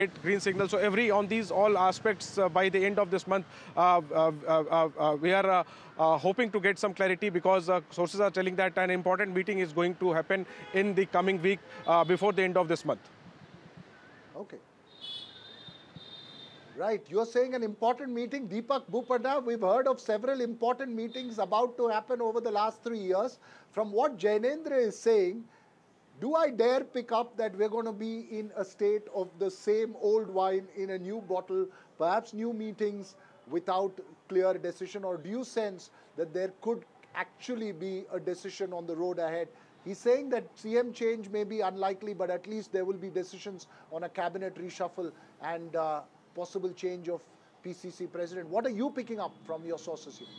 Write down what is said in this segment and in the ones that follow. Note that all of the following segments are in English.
green signal. So on these all aspects, by the end of this month, we are hoping to get some clarity, because sources are telling that an important meeting is going to happen in the coming week before the end of this month. Okay. Right, you're saying an important meeting. Deepak Bopadna, we've heard of several important meetings about to happen over the last 3 years. From what Jainendra is saying, do I dare pick up that we're going to be in a state of the same old wine in a new bottle, perhaps new meetings without clear decision? Or do you sense that there could actually be a decision on the road ahead? He's saying that CM change may be unlikely, but at least there will be decisions on a cabinet reshuffle and possible change of PCC president. What are you picking up from your sources here?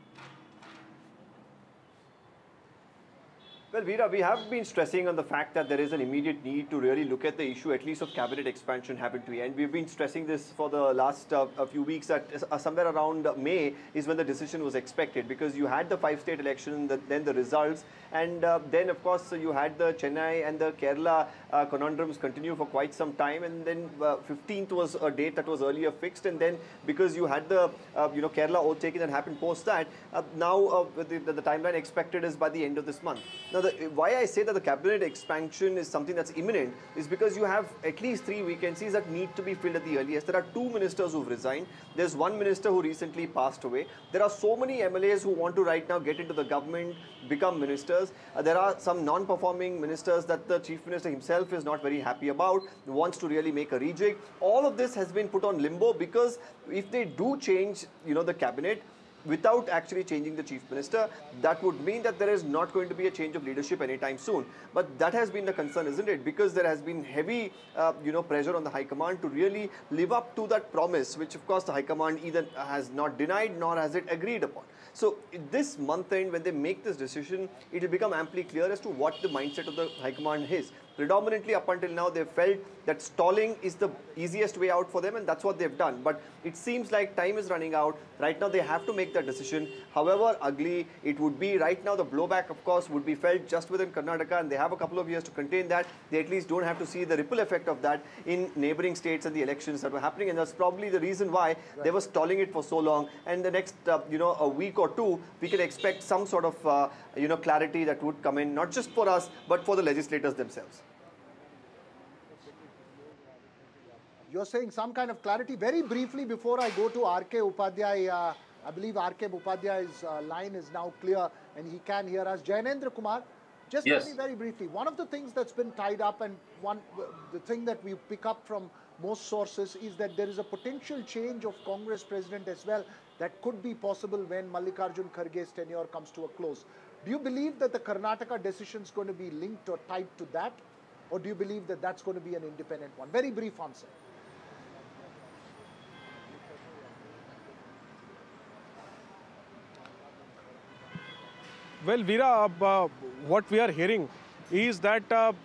Well, Veera, we have been stressing on the fact that there is an immediate need to really look at the issue, at least of cabinet expansion, haven't we? And we've been stressing this for the last a few weeks, that somewhere around May is when the decision was expected, because you had the 5-state election, then the results, and then, of course, you had the Chennai and the Kerala conundrums continue for quite some time, and then 15th was a date that was earlier fixed, and then because you had the Kerala oath taking that happened post that, now the timeline expected is by the end of this month. Now, why I say that the cabinet expansion is something that's imminent is because you have at least 3 vacancies that need to be filled at the earliest. There are 2 ministers who've resigned. There's 1 minister who recently passed away. There are so many MLAs who want to right now get into the government, become ministers. There are some non-performing ministers that the chief minister himself is not very happy about, wants to really make a rejig. All of this has been put on limbo, because if they do change, the cabinet, without actually changing the chief minister, that would mean that there is not going to be a change of leadership anytime soon. But that has been the concern, isn't it? Because there has been heavy, pressure on the High Command to really live up to that promise, which of course the High Command either has not denied nor has it agreed upon. So this month end, when they make this decision, it will become amply clear as to what the mindset of the High Command is. Predominantly up until now, they felt that stalling is the easiest way out for them, and that's what they've done. But it seems like time is running out. Right now, they have to make that decision. However ugly it would be, right now the blowback, of course, would be felt just within Karnataka, and they have a couple of years to contain that. They at least don't have to see the ripple effect of that in neighboring states and the elections that were happening, and that's probably the reason why they were stalling it for so long. And the next, a week or two, we can expect some sort of, clarity that would come in, not just for us, but for the legislators themselves. You're saying some kind of clarity. Very briefly, before I go to R.K. Upadhyay, I believe R.K. Upadhyay's line is now clear and he can hear us. Jainendra Kumar, just tell me very briefly, one of the things that's been tied up, and the thing that we pick up from most sources, is that there is a potential change of Congress president as well that could be possible when Mallikarjun Kharge's tenure comes to a close. Do you believe that the Karnataka decision is going to be linked or tied to that? Or do you believe that that's going to be an independent one? Very brief answer. Well, Veera, what we are hearing is that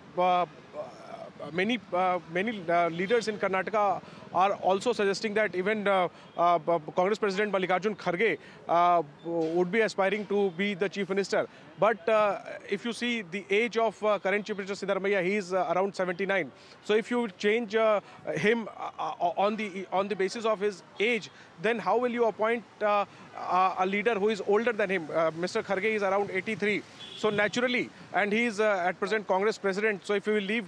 many leaders in Karnataka are also suggesting that even Congress President Mallikarjun Kharge would be aspiring to be the chief minister. But if you see the age of current Chief Minister Siddaramaiah, he is around 79. So if you change him on the basis of his age, then how will you appoint a leader who is older than him? Mr. Kharge is around 83. So naturally, and he is at present Congress president. So if you will leave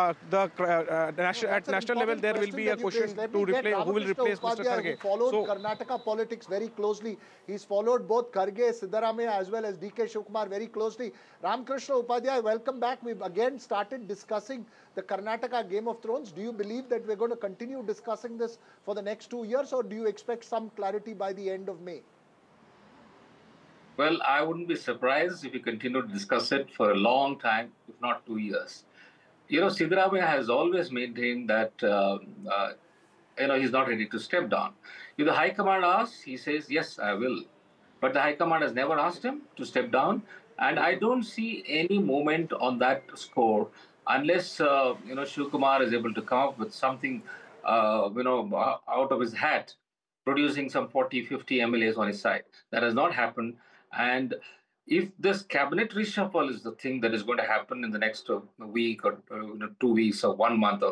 at national level, there will be a question to replace who will replace Mr. Kharge. He followed Karnataka politics very closely. He's followed both Kharge, Siddaramaiah as well as D.K. Shivkumar very closely. Ramakrishna Upadhyay, welcome back. We've again started discussing the Karnataka Game of Thrones. Do you believe that we're going to continue discussing this for the next 2 years, or do you expect some clarity by the end of May? Well, I wouldn't be surprised if we continue to discuss it for a long time, if not 2 years. Siddaramaiah has always maintained that, he's not ready to step down. If the High Command asks, he says, yes, I will. But the High Command has never asked him to step down. And I don't see any movement on that score unless, Shivkumar is able to come up with something, out of his hat, producing some 40, 50 MLAs on his side. That has not happened. And if this cabinet reshuffle is the thing that is going to happen in the next week or 2 weeks or 1 month, or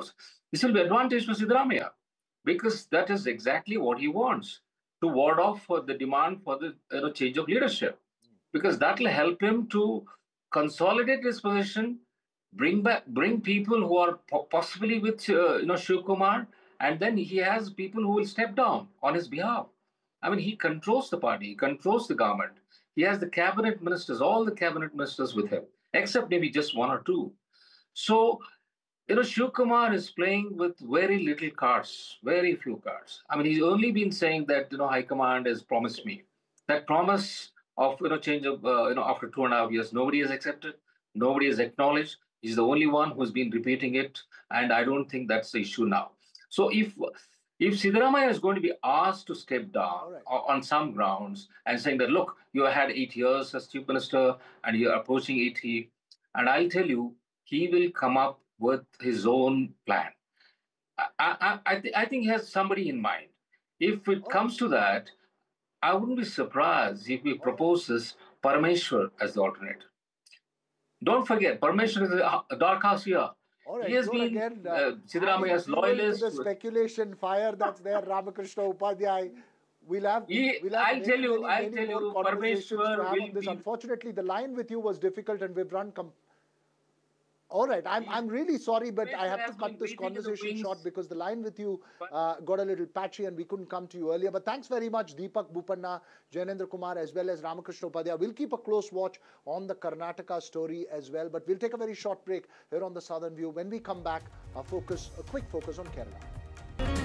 This will be advantage for Siddaramaiah because that is exactly what he wants to ward off for the demand for the change of leadership, because that will help him to consolidate his position, bring people who are possibly with Shiv Kumar, and then he has people who will step down on his behalf. I mean, he controls the party, he controls the government. He has the cabinet ministers, all the cabinet ministers with him, except maybe just one or two. So, Shiv Kumar is playing with very little cards, very few cards. I mean, he's only been saying that, High Command has promised me. That promise of, change of, after 2.5 years, nobody has accepted, nobody has acknowledged. He's the only one who's been repeating it, and I don't think that's the issue now. So if Siddaramaiah is going to be asked to step down on some grounds and saying that, look, you had 8 years as chief minister and you're approaching 80, and I'll tell you, he will come up with his own plan. I think he has somebody in mind. If it comes to that, I wouldn't be surprised if he proposes Parameshwar as the alternate. Don't forget, Parameshwar is a dark horse here. All right, He has so been again, Siddaramaiah's loyalist. the speculation fire that's there, Ramakrishna Upadhyay. We'll have I'll tell you, many more conversations to Parameshwar have will on this. be. Unfortunately, the line with you was difficult, and we've run. All right, I'm really sorry, but I have to cut this conversation short because the line with you got a little patchy and we couldn't come to you earlier. But thanks very much, Deepak Bopanna, Jainendra Kumar, as well as Ramakrishna Upadhyay. We'll keep a close watch on the Karnataka story as well. But we'll take a very short break here on the Southern View. When we come back, a quick focus on Kerala.